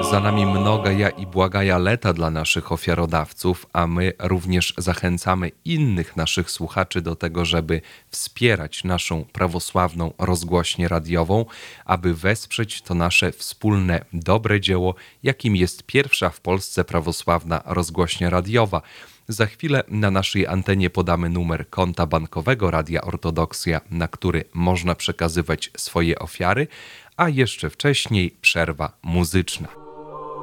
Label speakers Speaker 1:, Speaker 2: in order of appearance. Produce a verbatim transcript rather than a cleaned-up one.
Speaker 1: za nami mnoga i błagaja leta dla naszych ofiarodawców, a my również zachęcamy innych naszych słuchaczy do tego, żeby wspierać naszą prawosławną rozgłośnię radiową, aby wesprzeć to nasze wspólne dobre dzieło, jakim jest pierwsza w Polsce prawosławna rozgłośnia radiowa. Za chwilę na naszej antenie podamy numer konta bankowego Radia Ortodoksja, na który można przekazywać swoje ofiary, a jeszcze wcześniej przerwa muzyczna.